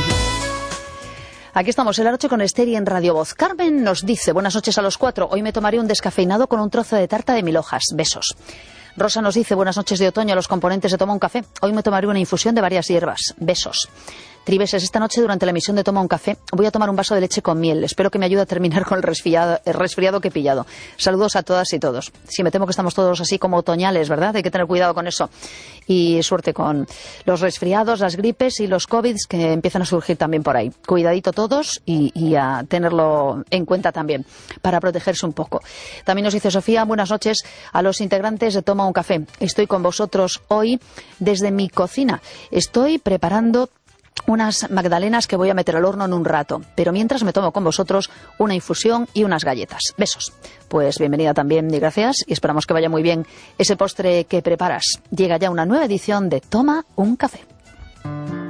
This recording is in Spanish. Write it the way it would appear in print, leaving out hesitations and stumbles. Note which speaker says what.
Speaker 1: Aquí estamos, el Aroche con Esther y en Radio Voz. Carmen nos dice, buenas noches a los 4. Hoy me tomaré un descafeinado con un trozo de tarta de 1000 hojas. Besos. Rosa nos dice, buenas noches de otoño a los componentes de Toma un Café. Hoy me tomaré una infusión de varias hierbas. Besos. Tribeses, esta noche durante la emisión de Toma un Café voy a tomar un vaso de leche con miel. Espero que me ayude a terminar con el resfriado que he pillado. Saludos a todas y todos. Sí, me temo que estamos todos así como otoñales, ¿verdad? Hay que tener cuidado con eso. Y suerte con los resfriados, las gripes y los COVID que empiezan a surgir también por ahí. Cuidadito todos y a tenerlo en cuenta también para protegerse un poco. También nos dice Sofía, buenas noches a los integrantes de Toma un Café. Estoy con vosotros hoy desde mi cocina. Estoy preparando unas magdalenas que voy a meter al horno en un rato, pero mientras me tomo con vosotros una infusión y unas galletas. Besos. Pues bienvenida también y gracias, y esperamos que vaya muy bien ese postre que preparas. Llega ya una nueva edición de Toma un Café.